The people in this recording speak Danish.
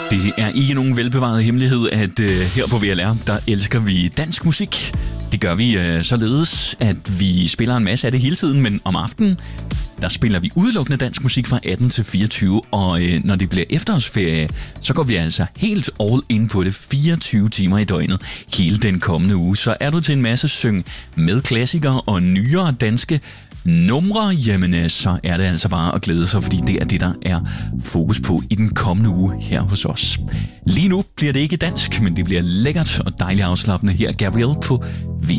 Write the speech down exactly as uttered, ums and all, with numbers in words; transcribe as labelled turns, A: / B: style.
A: Det er ikke nogen velbevaret hemmelighed, at øh, her på V L R, der elsker vi dansk musik. Det gør vi øh, således, at vi spiller en masse af det hele tiden, men om aftenen, der spiller vi udelukkende dansk musik fra atten til fireogtyve, og øh, når det bliver efterårsferie, så går vi altså helt all in på det fireogtyve timer i døgnet hele den kommende uge. Så er du til en masse syng med klassikere og nyere danske numre, jamen så er det altså bare at glæde sig, fordi det er det, der er fokus på i den kommende uge her hos os. Lige nu bliver det ikke dansk, men det bliver lækkert og dejligt afslappende her. Gabrielle på V